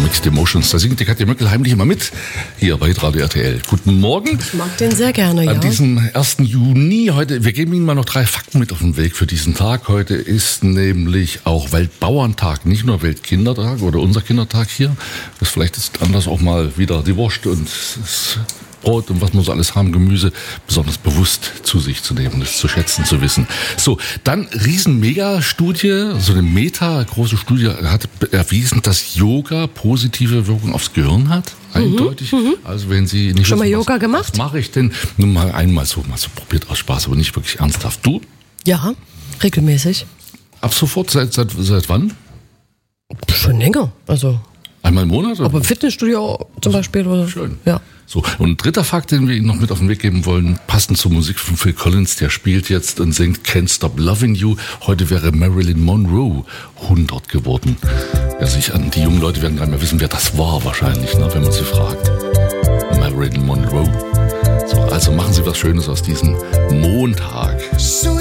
Mixed Emotions. Da singt die Katja Möckel heimlich immer mit, hier bei Radio RTL. Guten Morgen. Ich mag den sehr gerne, ja. An diesem 1. Juni, heute, wir geben Ihnen mal noch 3 Fakten mit auf den Weg für diesen Tag. Heute ist nämlich auch Weltbauerntag, nicht nur Weltkindertag oder unser Kindertag hier. Das vielleicht ist anders auch mal wieder die Wurst und das Brot und was wir so alles haben, Gemüse, besonders bewusst zu sich zu nehmen, das zu schätzen, zu wissen. So, dann Riesen-Mega-Studie, so eine große Studie hat erwiesen, dass Yoga positive Wirkung aufs Gehirn hat, eindeutig. Also wenn Sie nicht schon wissen, mal Yoga gemacht? Was mache ich denn? Nur mal einmal so probiert aus Spaß, aber nicht wirklich ernsthaft. Du? Ja, regelmäßig. Ab sofort, seit wann? Schon länger, also. Einmal im Monat? Aber im Fitnessstudio zum Beispiel, oder? Schön. Ja. So, und ein dritter Fakt, den wir Ihnen noch mit auf den Weg geben wollen, passend zur Musik von Phil Collins, der spielt jetzt und singt Can't Stop Loving You. Heute wäre Marilyn Monroe 100 geworden. Ja, die jungen Leute werden gar nicht mehr wissen, wer das war wahrscheinlich, ne, wenn man sie fragt. Marilyn Monroe. So, also machen Sie was Schönes aus diesem Montag.